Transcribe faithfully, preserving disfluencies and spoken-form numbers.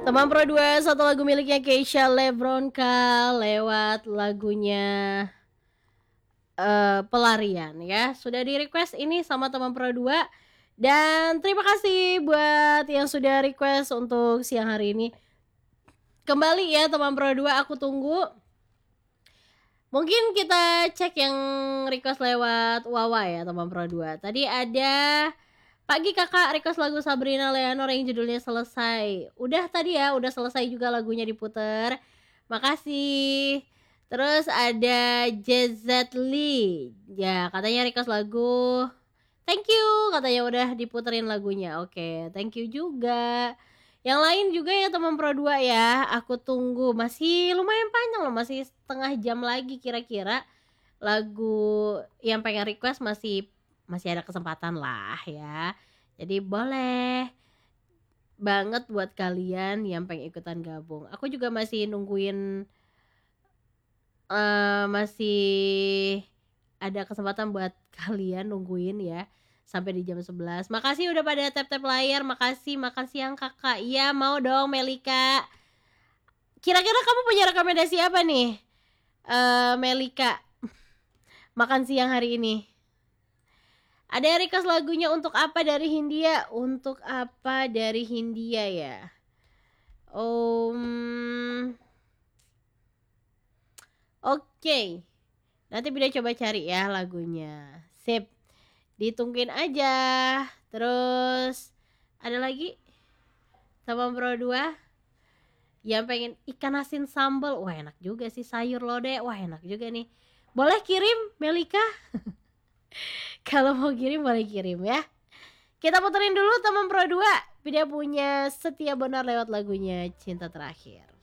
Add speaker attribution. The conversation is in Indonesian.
Speaker 1: Teman Pro dua, satu lagu miliknya Keisha Lebronka lewat lagunya uh, Pelarian ya. Sudah di-request ini sama teman Pro dua. Dan terima kasih buat yang sudah request untuk siang hari ini. Kembali ya teman Pro dua, aku tunggu. Mungkin kita cek yang request lewat Wawa ya teman Pro dua. Tadi ada Pagi kakak request lagu Sabrina Leonor yang judulnya Selesai. Udah tadi ya, udah selesai juga lagunya diputer. Makasih. Terus ada J Z Lee. Ya katanya request lagu. Thank you, katanya udah diputerin lagunya. Oke, thank you juga. Yang lain juga ya teman Pro dua ya. Aku tunggu, masih lumayan panjang loh, masih setengah jam lagi kira-kira. Lagu yang pengen request masih masih ada kesempatan lah ya. Jadi boleh banget buat kalian yang pengen ikutan gabung. Aku juga masih nungguin uh, masih ada kesempatan buat kalian nungguin ya sampai di jam sebelas. Makasih udah pada tap-tap layar. Makasih, makan siang kakak. Iya mau dong Melika. Kira-kira kamu punya rekomendasi apa nih uh, Melika makan siang hari ini? Ada request lagunya Untuk Apa dari Hindia. Untuk Apa dari Hindia ya. Um, Oke okay. Nanti Bida coba cari ya lagunya. Sip. Ditungguin aja. Terus ada lagi sama Pro dua yang pengen ikan asin sambal. Wah enak juga sih, sayur lodeh. Wah enak juga nih. Boleh kirim Melika? Kalau mau kirim boleh kirim ya. Kita puterin dulu teman Pro dua. Dia punya Setia Bonar lewat lagunya Cinta Terakhir.